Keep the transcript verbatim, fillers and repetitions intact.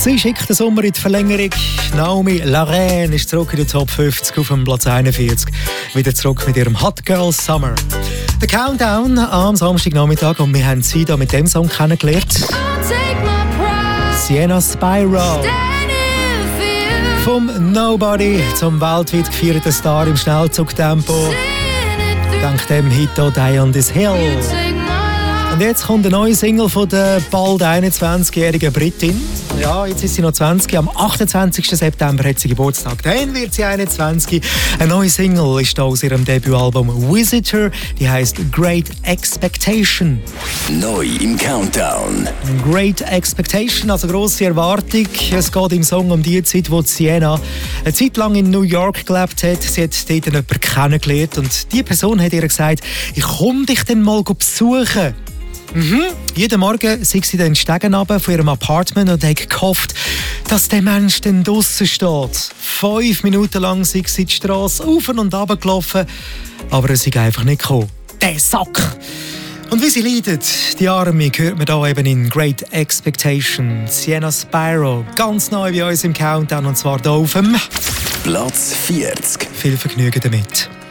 Sie schickt den Sommer in die Verlängerung. Naomi Larraine ist zurück in den Top fünfzig auf dem Platz einundvierzig. Wieder zurück mit ihrem Hot Girl Summer. Der Countdown am Samstagnachmittag und wir haben sie da mit dem Song kennengelernt. Sienna Spyro. Vom Nobody zum weltweit gefeierten Star im Schnellzugtempo. Dank dem Hit «Die on this Hill». Und jetzt kommt eine neue Single von der bald einundzwanzigjährigen Britin. Ja, jetzt ist sie noch zwanzig. Am achtundzwanzigsten September hat sie Geburtstag. Dann wird sie einundzwanzig. Eine neue Single ist da aus ihrem Debütalbum «Visitor». Die heisst «Great Expectation». Neu im Countdown. «Great Expectation», also grosse Erwartung. Es geht im Song um die Zeit, wo Sienna eine Zeit lang in New York gelebt hat. Sie hat dort jemanden kennengelernt und die Person hat ihr gesagt, ich komme dich dann mal besuchen. Mhm. Jeden Morgen sei sie dann Stegen runter von ihrem Apartment und hat gehofft, dass der Mensch dann draussen steht. Fünf Minuten lang sei sie die Strasse auf und runter gelaufen, aber er sei einfach nicht gekommen. Der Sack! Und wie sie leidet, die Arme, hört man hier eben in «Great Expectation». Sienna Spyro, ganz neu bei uns im Countdown, und zwar hier auf dem Platz vierzig. Viel Vergnügen damit.